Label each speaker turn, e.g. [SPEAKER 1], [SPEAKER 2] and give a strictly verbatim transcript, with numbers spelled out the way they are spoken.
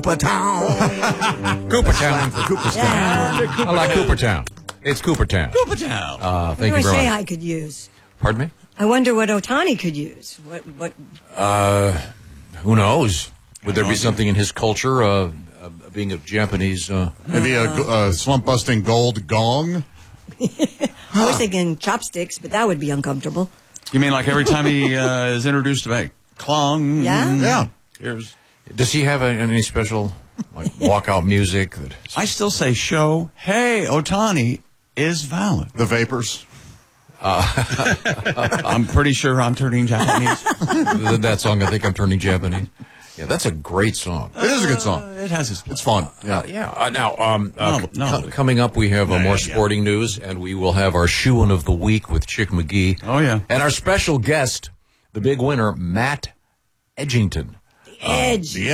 [SPEAKER 1] Coopertown.
[SPEAKER 2] Coopertown.
[SPEAKER 1] Cooperstown.
[SPEAKER 2] I like Coopertown. It's Coopertown.
[SPEAKER 1] Coopertown.
[SPEAKER 2] Uh, thank
[SPEAKER 3] What
[SPEAKER 2] you
[SPEAKER 3] do I
[SPEAKER 2] very
[SPEAKER 3] say
[SPEAKER 2] much.
[SPEAKER 3] I could use?
[SPEAKER 2] Pardon me?
[SPEAKER 3] I wonder what Otani could use. What? What?
[SPEAKER 2] Uh, who knows? Would there be something in his culture, uh, uh being a Japanese? Uh,
[SPEAKER 4] Maybe a, a slump-busting gold gong?
[SPEAKER 3] I was thinking chopsticks, but that would be uncomfortable.
[SPEAKER 1] You mean like every time he uh, is introduced to me? Clong.
[SPEAKER 3] Yeah?
[SPEAKER 4] Yeah.
[SPEAKER 1] Here's.
[SPEAKER 2] does he have a, any special like walkout music? That
[SPEAKER 1] I still say show, hey, Otani is valid.
[SPEAKER 4] The vapors.
[SPEAKER 1] I'm pretty sure I'm turning Japanese.
[SPEAKER 2] that song, I think I'm turning Japanese. Yeah, that's a great song.
[SPEAKER 4] It is a good song.
[SPEAKER 1] It has its place.
[SPEAKER 4] It's fun. Yeah.
[SPEAKER 2] Uh, yeah. Uh, now, um, uh,
[SPEAKER 1] No, no.
[SPEAKER 2] co- coming up, we have uh,
[SPEAKER 1] Yeah,
[SPEAKER 2] more
[SPEAKER 1] yeah, yeah.
[SPEAKER 2] sporting news, and we will have our shoe-in of the week with Chick McGee.
[SPEAKER 1] Oh, yeah.
[SPEAKER 2] And our special guest, the big winner, Matt Edgington.
[SPEAKER 3] Edge.
[SPEAKER 4] The